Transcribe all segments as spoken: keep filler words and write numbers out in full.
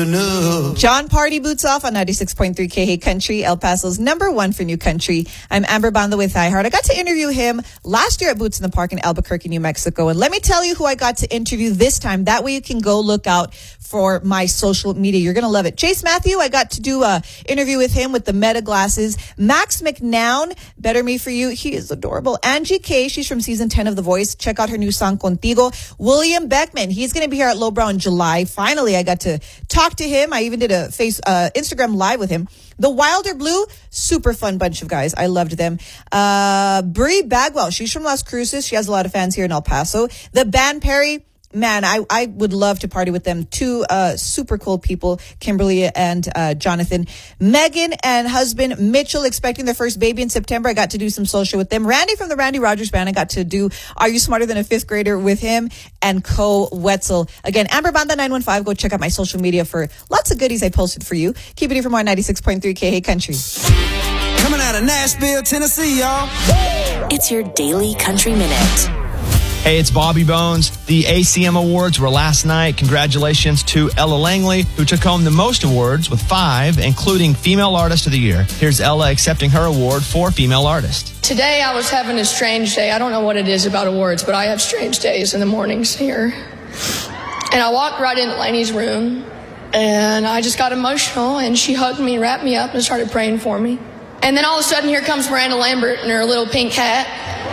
never know. John Party boots off on ninety-six point three K H Country, El Paso's number one for new country. I'm Amber Banda with iHeart. I got to interview him last year at Boots in the Park in Albuquerque, New Mexico. And let me tell you who I got to interview this time. That way you can go look out for my social media. You're going to love it. Chase Matthew, I got to do a interview with him with the Meta glasses. Max McNown, Better Me For You. He is adorable. Angie K, she's from season ten of The Voice. Check out her new song, Contigo. William Beckman, he's going to be here at Lowbrow in July. Finally, I got to talk to him. I even did a face uh, Instagram live with him. The Wilder Blue, super fun bunch of guys. I loved them. Uh, Brie Bagwell, she's from Las Cruces. She has a lot of fans here in El Paso. The Band Perry, man, I, I would love to party with them. Two uh, super cool people, Kimberly and uh, Jonathan. Megan and husband Mitchell expecting their first baby in September. I got to do some social with them. Randy from the Randy Rogers Band, I got to do Are You Smarter Than a Fifth Grader with him and Co Wetzel. Again, Amber Banda nine one five. Go check out my social media for lots of goodies I posted for you. Keep it here for more ninety-six point three K H Country. Coming out of Nashville, Tennessee, y'all. It's your Daily Country Minute. Hey, it's Bobby Bones. The A C M Awards were last night. Congratulations to Ella Langley, who took home the most awards with five, including Female Artist of the Year. Here's Ella accepting her award for Female Artist. Today I was having a strange day. I don't know what it is about awards, but I have strange days in the mornings here. And I walked right into Lainey's room, and I just got emotional, and she hugged me, wrapped me up, and started praying for me. And then all of a sudden, here comes Miranda Lambert in her little pink hat.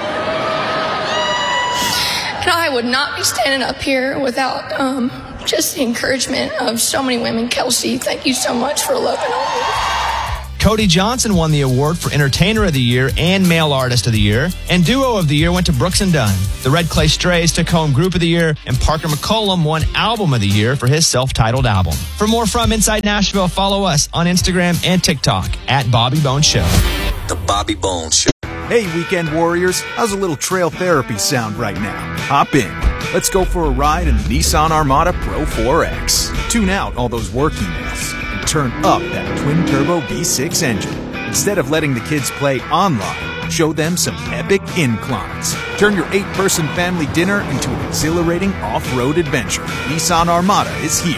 And I would not be standing up here without um, just the encouragement of so many women. Kelsey, thank you so much for loving on me. Cody Johnson won the award for Entertainer of the Year and Male Artist of the Year. And Duo of the Year went to Brooks and Dunn. The Red Clay Strays took home Group of the Year, and Parker McCollum won Album of the Year for his self-titled album. For more from Inside Nashville, follow us on Instagram and TikTok at Bobby Bones Show. The Bobby Bones Show. Hey, weekend warriors, how's a little trail therapy sound right now? Hop in. Let's go for a ride in the Nissan Armada Pro four X. Tune out all those work emails and turn up that twin-turbo V six engine. Instead of letting the kids play online, show them some epic inclines. Turn your eight-person family dinner into an exhilarating off-road adventure. Nissan Armada is here.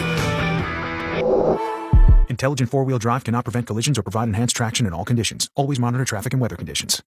Intelligent four-wheel drive cannot prevent collisions or provide enhanced traction in all conditions. Always monitor traffic and weather conditions.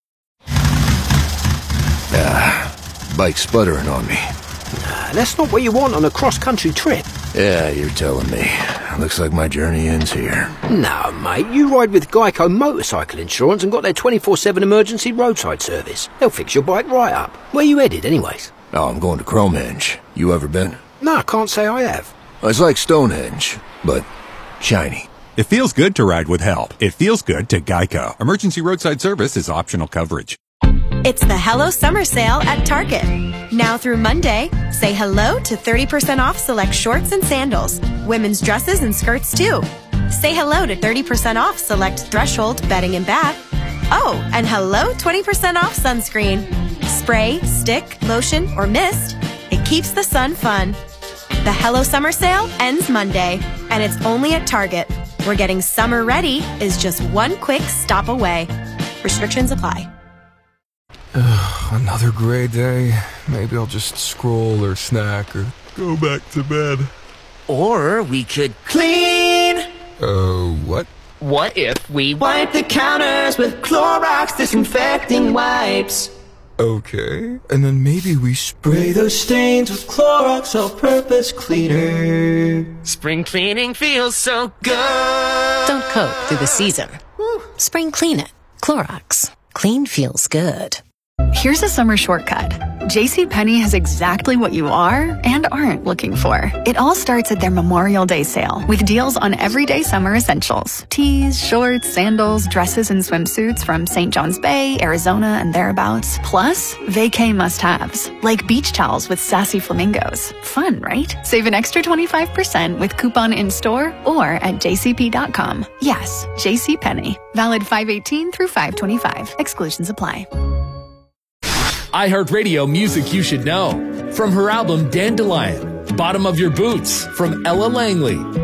Ah, bike's sputtering on me. Nah, that's not what you want on a cross-country trip. Yeah, you're telling me. Looks like my journey ends here. No, mate, you ride with Geico Motorcycle Insurance and got their twenty-four seven emergency roadside service. They'll fix your bike right up. Where you headed, anyways? Oh, I'm going to Cromenge. You ever been? No, I can't say I have. It's like Stonehenge, but shiny. It feels good to ride with help. It feels good to Geico. Emergency roadside service is optional coverage. It's the Hello Summer Sale at Target. Now through Monday, say hello to thirty percent off select shorts and sandals, women's dresses and skirts too. Say hello to thirty percent off select Threshold bedding and bath. Oh, and hello twenty percent off sunscreen. Spray, stick, lotion, or mist. It keeps the sun fun. The Hello Summer Sale ends Monday, and it's only at Target, where getting summer ready is just one quick stop away. Restrictions apply. Ugh, another gray day. Maybe I'll just scroll or snack or go back to bed. Or we could clean. Uh, what? What if we wipe the counters with Clorox disinfecting wipes? Okay, and then maybe we spray those stains with Clorox all-purpose cleaner. Spring cleaning feels so good. Don't cope through the season. Woo. Spring clean it. Clorox. Clean feels good. Here's a summer shortcut. JCPenney has exactly what you are and aren't looking for. It all starts at their Memorial Day sale with deals on everyday summer essentials. Tees, shorts, sandals, dresses, and swimsuits from Saint John's Bay, Arizona, and thereabouts. Plus, vacay must-haves, like beach towels with sassy flamingos. Fun, right? Save an extra twenty-five percent with coupon in-store or at j c p dot com. Yes, JCPenney. Valid five eighteen through five twenty-five. Exclusions apply. iHeartRadio music you should know. From her album Dandelion, Bottom of Your Boots from Ella Langley,